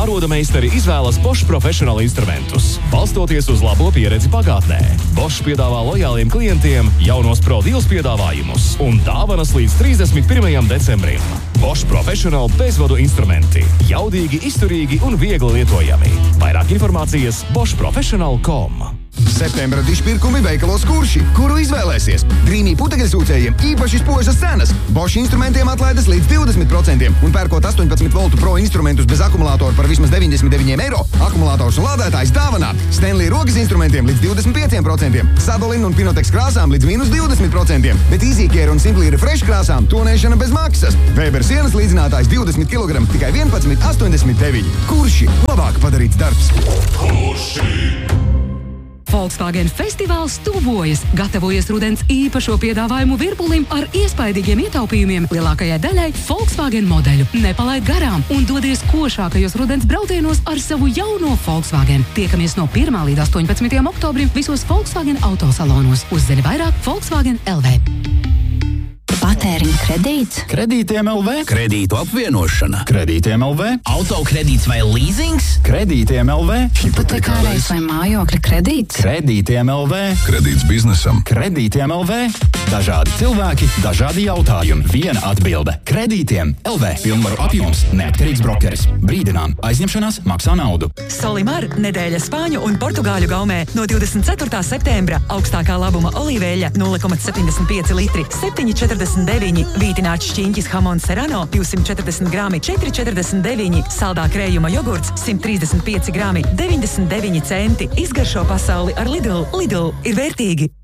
Pārodameistari izvēlas Bosch Professional instrumentus, balstoties uz labo pieredzi pagātnē. Bosch piedāvā lojāliem klientiem jaunos Pro Deals piedāvājumus un dāvanas līdz 31. decembrim. Bosch Professional bezvadu instrumenti. Jaudīgi, izturīgi un viegli lietojami. Vairāk informācijas boschprofessional.com. Septembra dišpirkumi veikalos Kurši. Kuru izvēlēsies? Dreamy putekļsūcējiem īpaši spožas cenas. Bosch instrumentiem atlaides līdz 20% un pērkot 18 voltu Pro instrumentus bez akumulātoru par vismaz 99 eiro. Akumulātors un lādētājs dāvanā. Stanley rokas instrumentiem līdz 25%. Sadolin un Pinotex krāsām līdz minus 20%. Bet EasyCare un Simply Refresh krāsām tonēšana bez maksas. Weber sienas līdzinātājs 20 kg tikai 11,89. Kurši? Labāk padarīts darbs. Kurši? Volkswagen festivāls tuvojas. Gatavojies rudens īpašo piedāvājumu virpulim ar iespaidīgiem ietaupījumiem lielākajai daļai Volkswagen modeļu. Nepalaid garām un dodies košākajos rudens braucienos ar savu jauno Volkswagen. Tiekamies no 1. līdz 18. oktobrim visos Volkswagen autosalonos. Uzzini vairāk Volkswagen LV. Patēriņa kredīts? Kredītiem LV. Kredītu apvienošana. Kredītiem LV. Autokredīts vai līzings? Kredītiem LV. Hipotekārais vai mājokļa kredīts? Kredītiem LV. Kredīts biznesam. Kredītiem LV. Dažādi cilvēki, dažādi jautājumi. Viena atbilde. Kredītiem LV. Pilnvaru apjoms. Neatkarīgs brokeris. Brīdinām. Aizņemšanās maksā naudu. Solimar nedēļa Spāņu un Portugāļu gaumē no 24. septembra. Augstākā labuma olīveļa 0,75 litri 7,49. Vītināts šķiņķis Hamons Serrano 240 grami 4,49. Saldā krējuma jogurts 135 grami 99 centi. Izgaršo pasauli ar Lidl. Lidl ir vērtīgi.